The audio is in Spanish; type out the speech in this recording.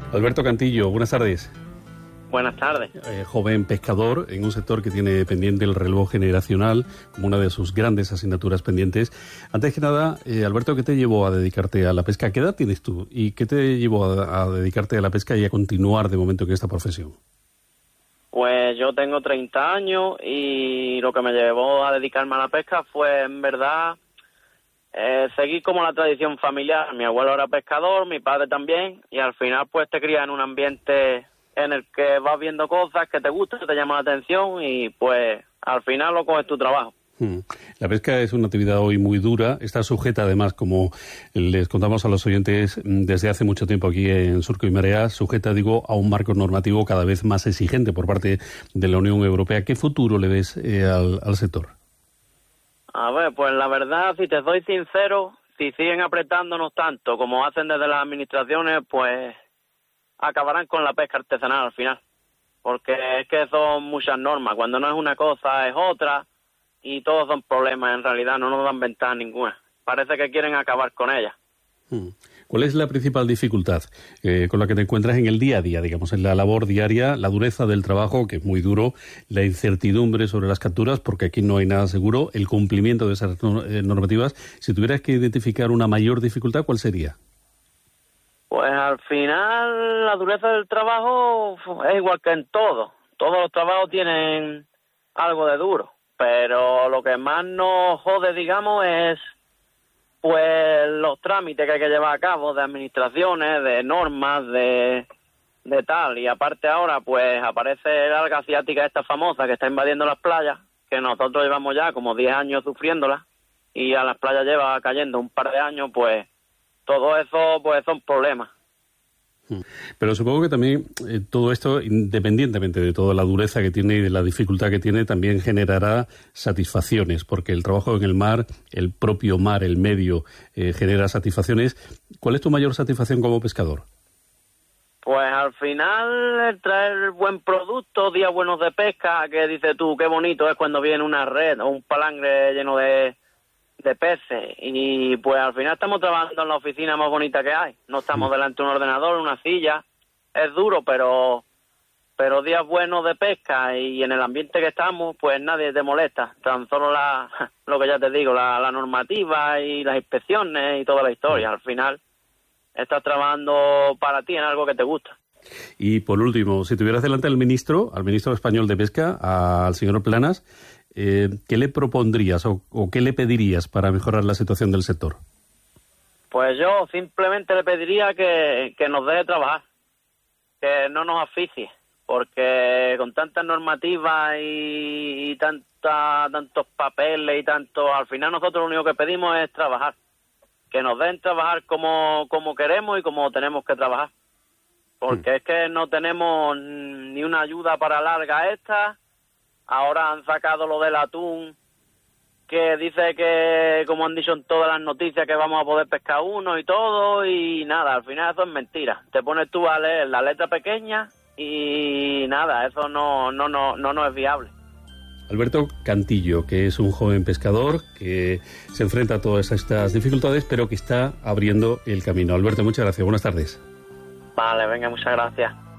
Alberto Cantillo, buenas tardes. Buenas tardes. Joven pescador en un sector que tiene pendiente el relevo generacional como una de sus grandes asignaturas pendientes. Antes que nada, Alberto, ¿qué te llevó a dedicarte a la pesca? ¿Qué edad tienes tú? ¿Y qué te llevó a dedicarte a la pesca y a continuar de momento en esta profesión? Pues yo tengo 30 años y lo que me llevó a dedicarme a la pesca fue, en verdad, seguir como la tradición familiar. Mi abuelo era pescador, mi padre también, y al final pues te crías en un ambiente en el que vas viendo cosas que te gustan, que te llaman la atención y pues al final lo coges tu trabajo. La pesca es una actividad hoy muy dura, está sujeta además, como les contamos a los oyentes desde hace mucho tiempo aquí en Surco y Marea, sujeta, digo, a un marco normativo cada vez más exigente por parte de la Unión Europea. ¿Qué futuro le ves al sector? A ver, pues la verdad, si te soy sincero, si siguen apretándonos tanto como hacen desde las administraciones, pues acabarán con la pesca artesanal al final, porque es que son muchas normas, cuando no es una cosa es otra y todos son problemas, en realidad no nos dan ventaja ninguna, parece que quieren acabar con ellas. ¿Cuál es la principal dificultad con la que te encuentras en el día a día, digamos, en la labor diaria, la dureza del trabajo, que es muy duro, la incertidumbre sobre las capturas, porque aquí no hay nada seguro, el cumplimiento de esas normativas? Si tuvieras que identificar una mayor dificultad, ¿cuál sería? Pues al final la dureza del trabajo es igual que en todo. Todos los trabajos tienen algo de duro, pero lo que más nos jode, digamos, es pues los trámites que hay que llevar a cabo de administraciones, de normas, de tal. Y aparte ahora pues aparece la alga asiática esta famosa que está invadiendo las playas, que nosotros llevamos ya como 10 años sufriéndola y a las playas lleva cayendo un par de años, pues todo eso pues son problemas. Pero supongo que también todo esto, independientemente de toda la dureza que tiene y de la dificultad que tiene, también generará satisfacciones, porque el trabajo en el mar, el propio mar, el medio, genera satisfacciones. ¿Cuál es tu mayor satisfacción como pescador? Pues al final traer buen producto, días buenos de pesca, que dices tú, qué bonito es cuando viene una red o un palangre lleno de peces, y pues al final estamos trabajando en la oficina más bonita que hay, no estamos delante de un ordenador, una silla, es duro, pero días buenos de pesca y en el ambiente que estamos, pues nadie te molesta, tan solo lo que ya te digo, la normativa y las inspecciones y toda la historia. Al final estás trabajando para ti en algo que te gusta. Y por último, si tuvieras delante al ministro español de Pesca, al señor Planas, ¿qué le propondrías o qué le pedirías para mejorar la situación del sector? Pues yo simplemente le pediría que nos deje trabajar, que no nos asfixie, porque con tantas normativas y tantos papeles y tanto, al final nosotros lo único que pedimos es trabajar, que nos den trabajar como queremos y como tenemos que trabajar, porque es que no tenemos ni una ayuda para larga esta. Ahora han sacado lo del atún, que dice que, como han dicho en todas las noticias, que vamos a poder pescar uno y todo, y nada, al final eso es mentira. Te pones tú a leer la letra pequeña y nada, eso no es viable. Alberto Cantillo, que es un joven pescador que se enfrenta a todas estas dificultades, pero que está abriendo el camino. Alberto, muchas gracias. Buenas tardes. Vale, venga, muchas gracias.